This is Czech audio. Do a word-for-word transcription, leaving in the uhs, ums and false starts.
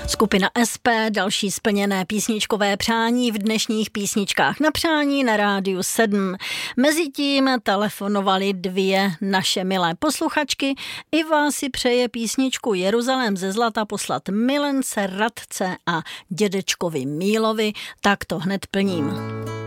Skupina S P, další splněné písničkové přání v dnešních písničkách na přání na rádiu sedm. Mezitím telefonovali dvě naše milé posluchačky. Iva si přeje písničku Jeruzalém ze zlata poslat milence Radce a dědečkovi Mílovi, tak to hned plním.